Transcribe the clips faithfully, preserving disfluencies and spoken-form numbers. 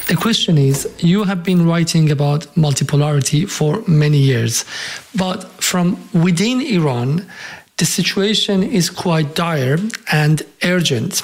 The question is, you have been writing about multipolarity for many years, but from within Iran, the situation is quite dire and urgent.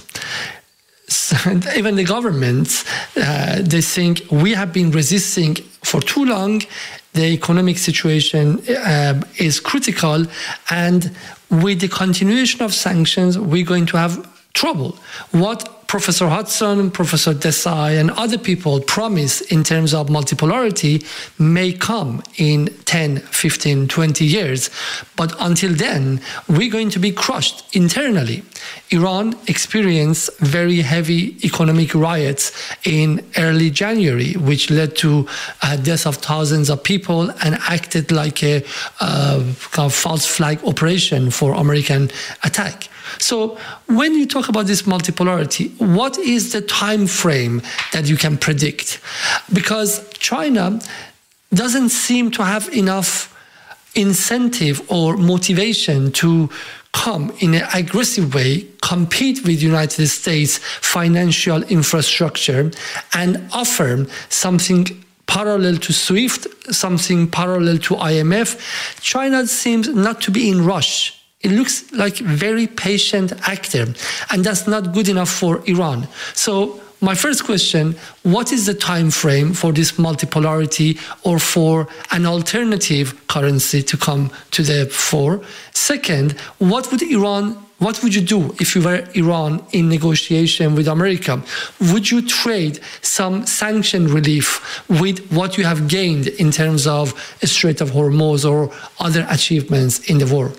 And even the governments, uh, they think we have been resisting for too long. The economic situation uh, is critical, and with the continuation of sanctions, we're going to have trouble. What Professor Hudson, Professor Desai, and other people promise in terms of multipolarity may come in ten, fifteen, twenty years. But until then, we're going to be crushed internally. Iran experienced very heavy economic riots in early January, which led to uh, death of thousands of people and acted like a uh, kind of false flag operation for American attack. So when you talk about this multipolarity, what is the time frame that you can predict? Because China doesn't seem to have enough incentive or motivation to come in an aggressive way, compete with the United States financial infrastructure and offer something parallel to SWIFT, something parallel to I M F. China seems not to be in rush. It looks like a very patient actor, and that's not good enough for Iran. So my first question, what is the time frame for this multipolarity or for an alternative currency to come to the fore? Second, what would Iran, what would you do if you were Iran in negotiation with America? Would you trade some sanction relief with what you have gained in terms of Strait of Hormuz or other achievements in the war?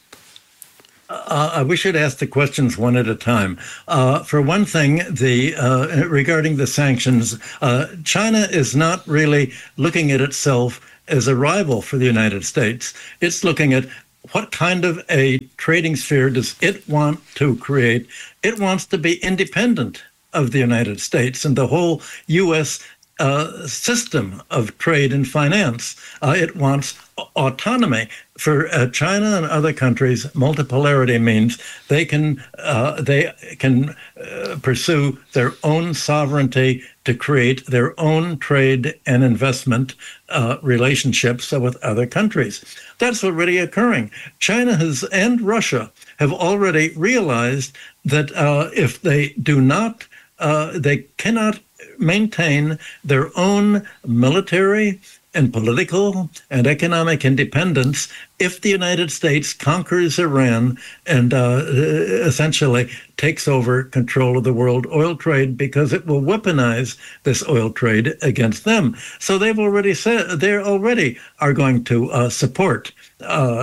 Uh, we should ask the questions one at a time. Uh, for one thing, the uh, regarding the sanctions, uh, China is not really looking at itself as a rival for the United States. It's looking at what kind of a trading sphere does it want to create. It wants to be independent of the United States and the whole U S uh, system of trade and finance. Uh, it wants autonomy. For uh, China and other countries, multipolarity means they can uh, they can uh, pursue their own sovereignty to create their own trade and investment uh, relationships with other countries. That's already occurring. China has and Russia have already realized that uh, if they do not, uh, they cannot maintain their own military and political and economic independence if the United States conquers Iran and uh, essentially takes over control of the world oil trade, because it will weaponize this oil trade against them. So they've already said they already are going to uh, support uh,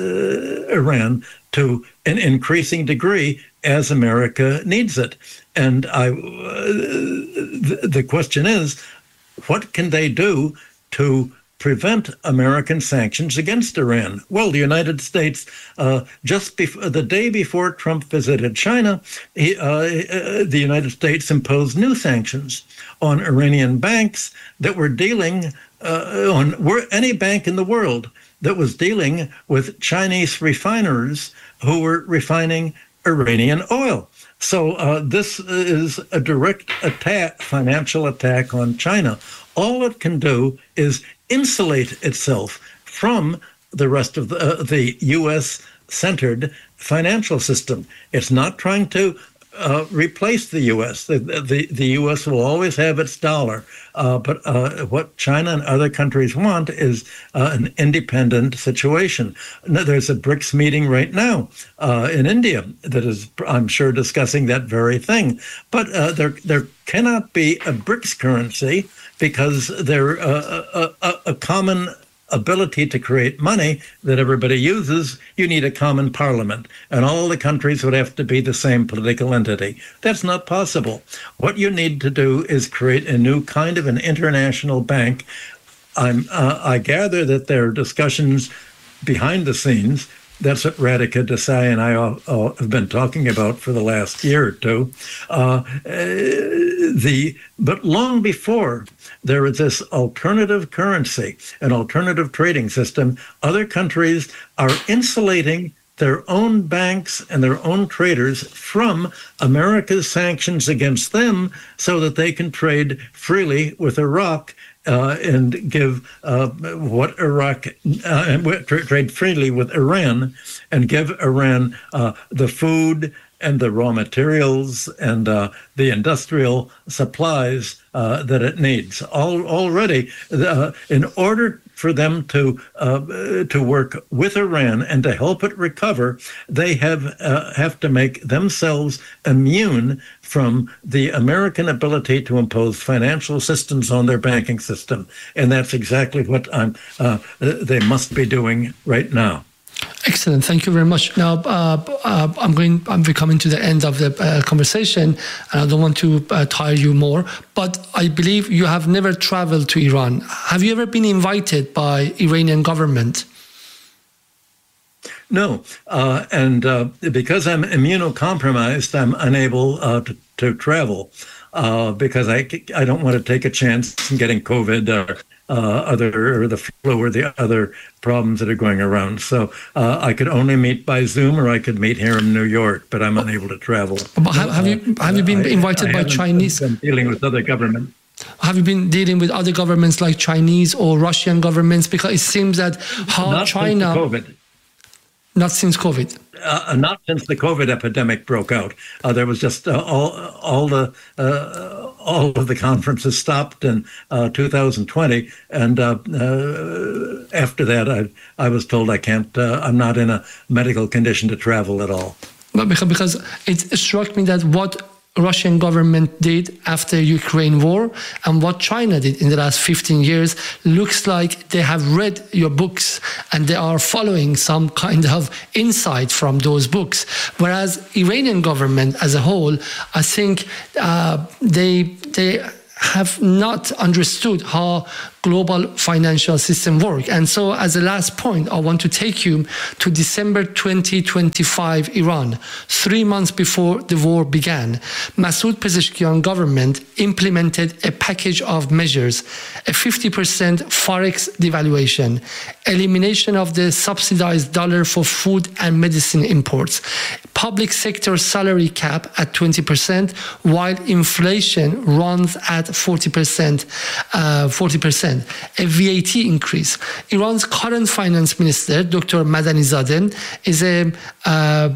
Iran to an increasing degree as America needs it. And I, uh, the question is, what can they do to prevent American sanctions against Iran? Well, the United States, uh, just bef- the day before Trump visited China, he, uh, uh, the United States imposed new sanctions on Iranian banks that were dealing uh, on were any bank in the world that was dealing with Chinese refiners who were refining Iranian oil. So uh, this is a direct attack, financial attack on China. All it can do is insulate itself from the rest of the, uh, the U S-centered financial system. It's not trying to uh, replace the U S. The, the, the U S will always have its dollar. Uh, but uh, what China and other countries want is uh, an independent situation. Now, there's a BRICS meeting right now uh, in India that is, I'm sure, discussing that very thing. But uh, there, there cannot be a BRICS currency because they're uh, a, a, a common ability to create money that everybody uses. You need a common parliament, and all the countries would have to be the same political entity. That's not possible. What you need to do is create a new kind of an international bank. I'm, uh, I gather that there are discussions behind the scenes. That's what Radhika Desai and I all, all have been talking about for the last year or two. Uh, the but long before there was this alternative currency, an alternative trading system, other countries are insulating their own banks and their own traders from America's sanctions against them so that they can trade freely with Iraq uh, and give uh, what Iraq, uh, trade freely with Iran and give Iran uh, the food and the raw materials and uh, the industrial supplies uh, that it needs. All, already, uh, in order for them to uh, to work with Iran and to help it recover, they have uh, have to make themselves immune from the American ability to impose financial systems on their banking system, and that's exactly what I'm, uh, they must be doing right now. Excellent. Thank you very much. Now, uh, uh, I'm going. I'm coming to the end of the uh, conversation, and I don't want to uh, tire you more. But I believe you have never traveled to Iran. Have you ever been invited by Iranian government? No, uh, and uh, because I'm immunocompromised, I'm unable uh, to, to travel uh, because I I don't want to take a chance in getting COVID or uh, other or the flu or the other problems that are going around. So uh, I could only meet by Zoom, or I could meet here in New York, but I'm unable to travel. But have, have you have you been invited I, I by Chinese? Been dealing with other governments. Have you been dealing with other governments like Chinese or Russian governments? Because it seems that how Not China. Since COVID. Not since COVID. Uh, not since the COVID epidemic broke out. Uh, there was just uh, all all the uh, all of the conferences stopped in uh, two thousand twenty, and uh, uh, after that, I I was told I can't. Uh, I'm not in a medical condition to travel at all. But because because it struck me that what Russian government did after Ukraine war and what China did in the last fifteen years looks like they have read your books and they are following some kind of insight from those books. Whereas Iranian government as a whole, I think uh, they they have not understood how global financial system work. And so as a last point, I want to take you to December twenty twenty-five Iran, three months before the war began. Masoud Pezeshkian government implemented a package of measures, a fifty percent forex devaluation, elimination of the subsidized dollar for food and medicine imports, public sector salary cap at twenty percent, while inflation runs at forty percent, uh, forty percent. A V A T increase. Iran's current finance minister, Doctor Madanizadeh, is a uh,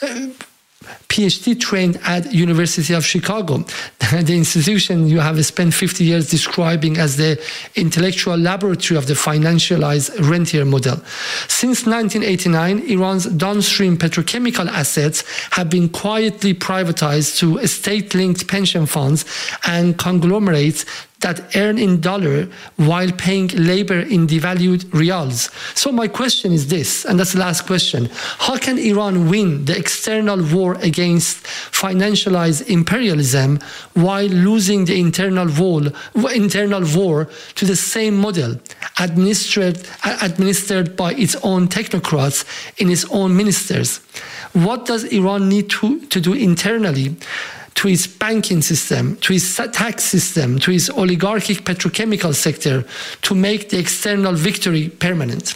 PhD trained at University of Chicago, the institution you have spent fifty years describing as the intellectual laboratory of the financialized rentier model. Since nineteen eighty-nine, Iran's downstream petrochemical assets have been quietly privatized to state-linked pension funds and conglomerates that earn in dollar while paying labor in devalued rials. So my question is this, and that's the last question. How can Iran win the external war against financialized imperialism while losing the internal war, internal war to the same model administered, administered by its own technocrats in its own ministers? What does Iran need to, to do internally to its banking system, to its tax system, to its oligarchic petrochemical sector to make the external victory permanent?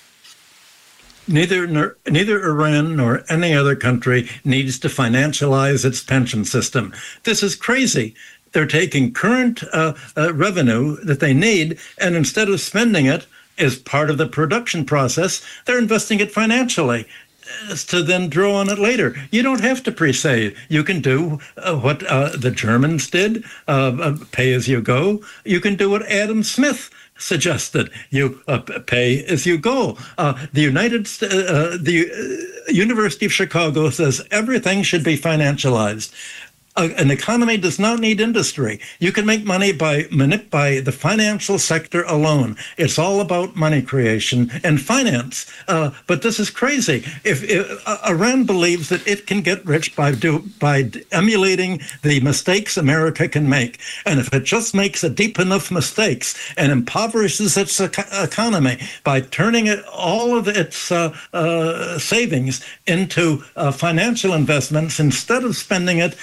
Neither, neither Iran nor any other country needs to financialize its pension system. This is crazy. They're taking current uh, uh, revenue that they need, and instead of spending it as part of the production process, they're investing it financially to then draw on it later. You don't have to pre-save. You can do uh, what uh, the Germans did, uh, uh, pay as you go. You can do what Adam Smith suggested. You uh, pay as you go. Uh, the United, uh, the uh, University of Chicago says everything should be financialized. An economy does not need industry. You can make money by by the financial sector alone. It's all about money creation and finance. Uh, but this is crazy. If, if uh, Iran believes that it can get rich by do, by emulating the mistakes America can make, and if it just makes a deep enough mistakes and impoverishes its economy by turning it, all of its uh, uh, savings into uh, financial investments instead of spending it on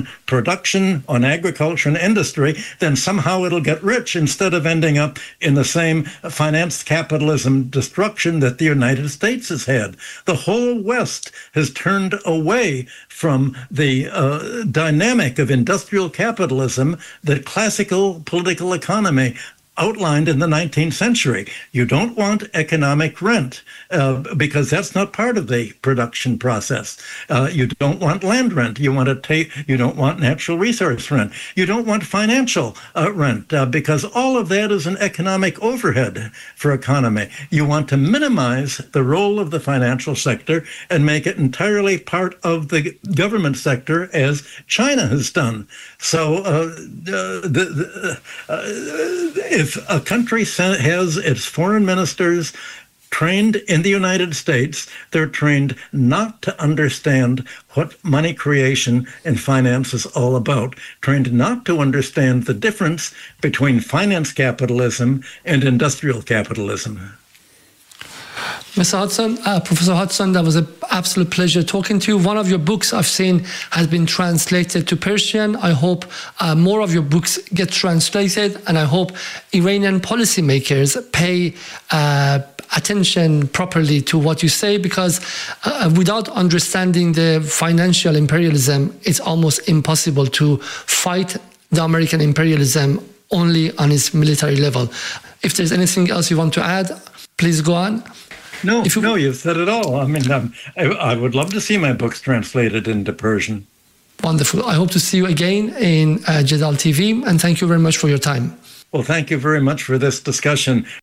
on production, on agriculture and industry, then somehow it'll get rich instead of ending up in the same finance capitalism destruction that the United States has had. The whole West has turned away from the uh, dynamic of industrial capitalism that classical political economy outlined in the nineteenth century. You don't want economic rent uh, because that's not part of the production process. Uh, you don't want land rent. You want to take. You don't want natural resource rent. You don't want financial uh, rent uh, because all of that is an economic overhead for economy. You want to minimize the role of the financial sector and make it entirely part of the government sector, as China has done. So uh, the, the, uh, if a country has its foreign ministers trained in the United States, they're trained not to understand what money creation and finance is all about, trained not to understand the difference between finance capitalism and industrial capitalism. Mister Hodgson, uh, Professor Hodgson, that was an absolute pleasure talking to you. One of your books I've seen has been translated to Persian. I hope uh, more of your books get translated, and I hope Iranian policymakers pay uh, attention properly to what you say, because uh, without understanding the financial imperialism, it's almost impossible to fight the American imperialism only on its military level. If there's anything else you want to add, please go on. No, you, no, you've said it all. I mean, um, I, I would love to see my books translated into Persian. Wonderful. I hope to see you again in uh, Jadal T V, and thank you very much for your time. Well, thank you very much for this discussion.